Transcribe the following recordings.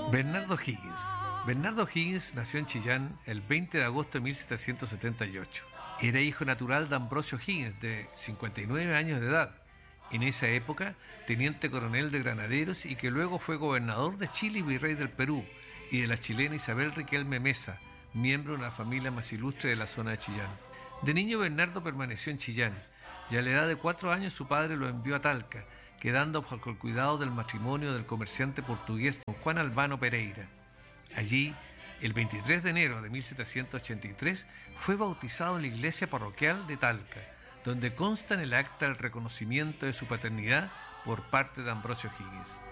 Bernardo Higgins. Bernardo Higgins nació en Chillán el 20 de agosto de 1778. Era hijo natural de Ambrosio Higgins, de 59 años de edad, en esa época teniente coronel de granaderos y que luego fue gobernador de Chile y virrey del Perú, y de la chilena Isabel Riquelme Mesa, miembro de la familia más ilustre de la zona de Chillán. De niño Bernardo permaneció en Chillán, y a la edad de 4 años su padre lo envió a Talca, quedando bajo el cuidado del matrimonio del comerciante portugués don Juan Albano Pereira. Allí, el 23 de enero de 1783, fue bautizado en la iglesia parroquial de Talca, donde consta en el acta el reconocimiento de su paternidad por parte de Ambrosio Higgins.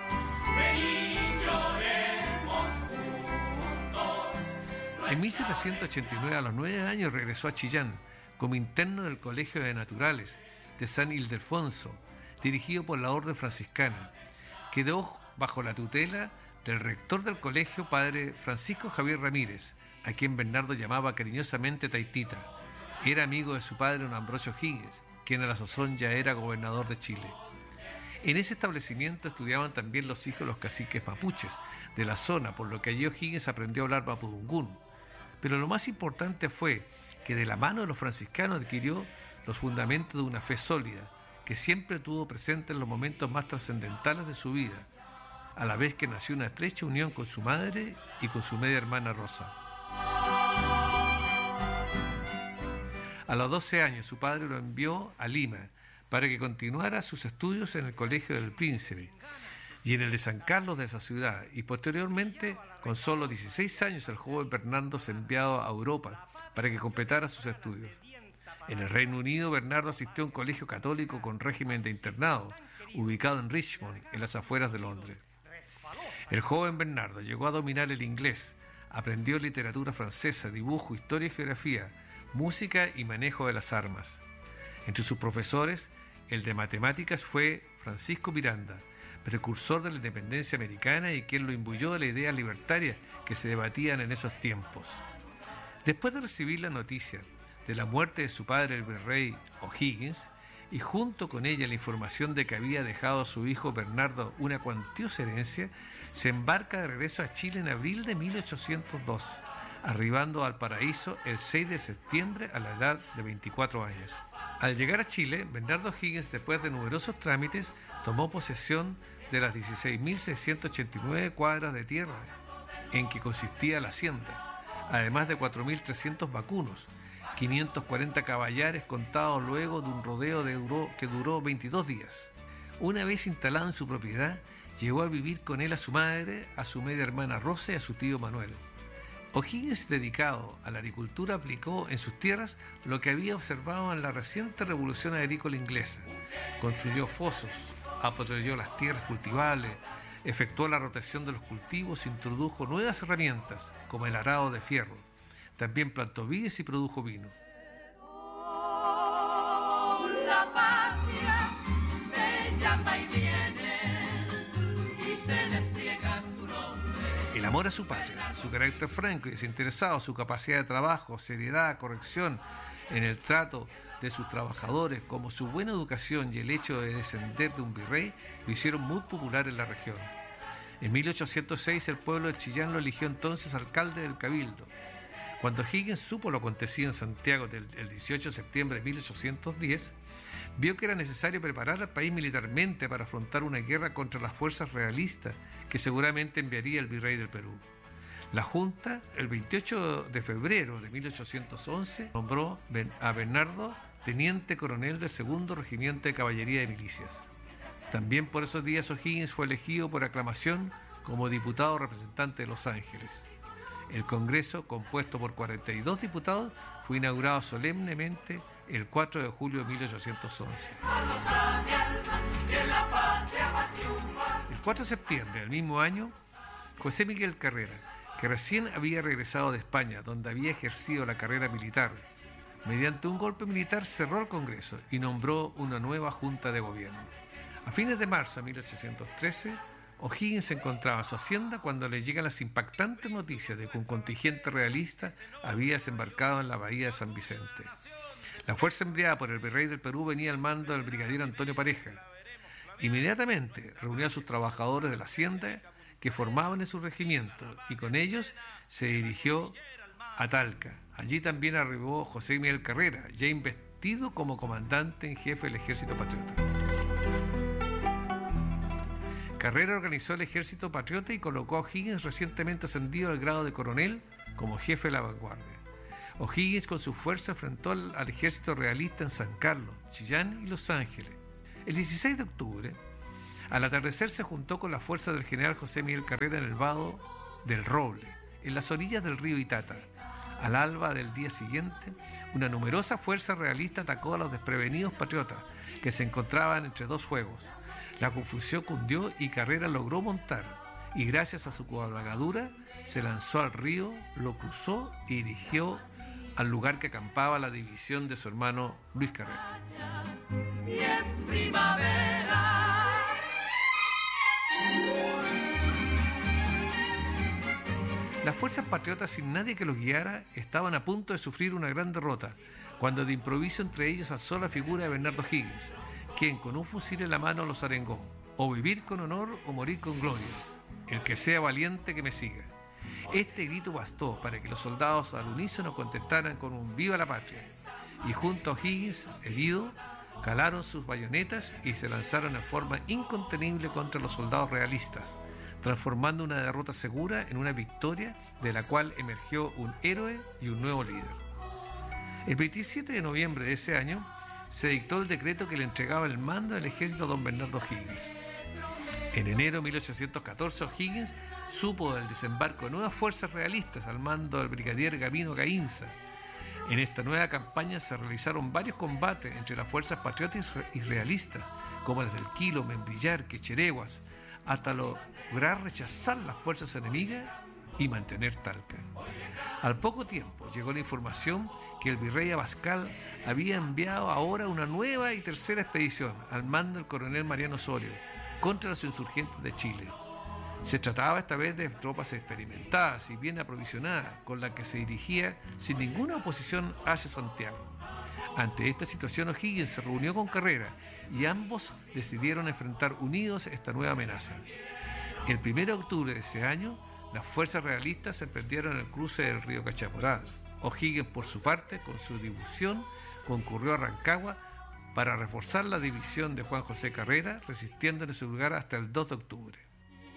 En 1789, a los 9 años, regresó a Chillán como interno del Colegio de Naturales de San Ildefonso, dirigido por la Orden Franciscana. Quedó bajo la tutela del rector del colegio, padre Francisco Javier Ramírez, a quien Bernardo llamaba cariñosamente Taitita. Era amigo de su padre, don Ambrosio Higgins, quien a la sazón ya era gobernador de Chile. En ese establecimiento estudiaban también los hijos de los caciques mapuches de la zona, por lo que allí O'Higgins aprendió a hablar mapudungún. Pero lo más importante fue que de la mano de los franciscanos adquirió los fundamentos de una fe sólida, que siempre tuvo presente en los momentos más trascendentales de su vida, a la vez que nació una estrecha unión con su madre y con su media hermana Rosa. A los 12 años su padre lo envió a Lima para que continuara sus estudios en el Colegio del Príncipe y en el de San Carlos de esa ciudad, y posteriormente, con solo 16 años, el joven Bernardo se enviado a Europa para que completara sus estudios. En el Reino Unido, Bernardo asistió a un colegio católico con régimen de internado, ubicado en Richmond, en las afueras de Londres. El joven Bernardo llegó a dominar el inglés, aprendió literatura francesa, dibujo, historia y geografía, música y manejo de las armas. Entre sus profesores, el de matemáticas fue Francisco Miranda, precursor de la independencia americana y quien lo imbuyó de las ideas libertarias que se debatían en esos tiempos. Después de recibir la noticia de la muerte de su padre, el virrey O'Higgins, y junto con ella la información de que había dejado a su hijo Bernardo una cuantiosa herencia, se embarca de regreso a Chile en abril de 1802, arribando al Paraíso el 6 de septiembre a la edad de 24 años. Al llegar a Chile, Bernardo Higgins, después de numerosos trámites, tomó posesión de las 16.689 cuadras de tierra en que consistía la hacienda, además de 4.300 vacunos, 540 caballares contados luego de un rodeo que duró 22 días. Una vez instalado en su propiedad, llevó a vivir con él a su madre, a su media hermana Rosa y a su tío Manuel. O'Higgins, dedicado a la agricultura, aplicó en sus tierras lo que había observado en la reciente revolución agrícola inglesa. Construyó fosos, apotrelló las tierras cultivables, efectuó la rotación de los cultivos, introdujo nuevas herramientas, como el arado de fierro. También plantó vides y produjo vino. La patria te llama y viene y se despliega tu nombre. El amor a su patria, su carácter franco y desinteresado, su capacidad de trabajo, seriedad, corrección en el trato de sus trabajadores, como su buena educación y el hecho de descender de un virrey, lo hicieron muy popular en la región. En 1806 el pueblo de Chillán lo eligió entonces alcalde del Cabildo. Cuando Higgins supo lo acontecido en Santiago el 18 de septiembre de 1810, vio que era necesario preparar al país militarmente para afrontar una guerra contra las fuerzas realistas que seguramente enviaría el virrey del Perú. La Junta, el 28 de febrero de 1811, nombró a Bernardo teniente coronel del 2º Regimiento de Caballería de Milicias. También por esos días O'Higgins fue elegido por aclamación como diputado representante de Los Ángeles. El Congreso, compuesto por 42 diputados, fue inaugurado solemnemente el 4 de julio de 1811. El 4 de septiembre del mismo año, José Miguel Carrera, que recién había regresado de España, donde había ejercido la carrera militar, mediante un golpe militar cerró el Congreso y nombró una nueva Junta de Gobierno. A fines de marzo de 1813, O'Higgins se encontraba en su hacienda cuando le llegan las impactantes noticias de que un contingente realista había desembarcado en la bahía de San Vicente. La fuerza enviada por el virrey del Perú venía al mando del brigadier Antonio Pareja. Inmediatamente reunió a sus trabajadores de la hacienda, que formaban en su regimiento, y con ellos se dirigió a Talca. Allí también arribó José Miguel Carrera, ya investido como comandante en jefe del Ejército Patriota. Carrera organizó el Ejército Patriota y colocó a O'Higgins, recientemente ascendido al grado de coronel, como jefe de la vanguardia. O'Higgins con su fuerza enfrentó al ejército realista en San Carlos, Chillán y Los Ángeles. El 16 de octubre, al atardecer, se juntó con la fuerza del general José Miguel Carrera en el vado del Roble, en las orillas del río Itata. Al alba del día siguiente, una numerosa fuerza realista atacó a los desprevenidos patriotas, que se encontraban entre dos fuegos. La confusión cundió y Carrera logró montar, y gracias a su cabalgadura se lanzó al río, lo cruzó y dirigió al lugar que acampaba la división de su hermano Luis Carrera. Y en primavera. Las fuerzas patriotas, sin nadie que los guiara, estaban a punto de sufrir una gran derrota, cuando de improviso entre ellos alzó la figura de Bernardo O'Higgins, quien con un fusil en la mano los arengó: o vivir con honor o morir con gloria, el que sea valiente que me siga. Este grito bastó para que los soldados al unísono contestaran con un viva la patria, y junto a O'Higgins, herido, calaron sus bayonetas y se lanzaron en forma incontenible contra los soldados realistas, transformando una derrota segura en una victoria de la cual emergió un héroe y un nuevo líder. El 27 de noviembre de ese año se dictó el decreto que le entregaba el mando del ejército a don Bernardo O'Higgins. En enero de 1814, O'Higgins supo del desembarco de nuevas fuerzas realistas al mando del brigadier Gabino Gainza. En esta nueva campaña se realizaron varios combates entre las fuerzas patriotas y realistas, como desde el Quilo, Membrillar, Quechereguas, hasta lograr rechazar las fuerzas enemigas y mantener Talca. Al poco tiempo llegó la información que el virrey Abascal había enviado ahora una nueva y tercera expedición al mando del coronel Mariano Osorio contra los insurgentes de Chile. Se trataba esta vez de tropas experimentadas y bien aprovisionadas, con las que se dirigía sin ninguna oposición hacia Santiago. Ante esta situación, O'Higgins se reunió con Carrera y ambos decidieron enfrentar unidos esta nueva amenaza. El 1 de octubre de ese año, las fuerzas realistas se emprendieron en el cruce del río Cachaporá. O'Higgins, por su parte, con su división, concurrió a Rancagua para reforzar la división de Juan José Carrera, resistiendo en ese lugar hasta el 2 de octubre.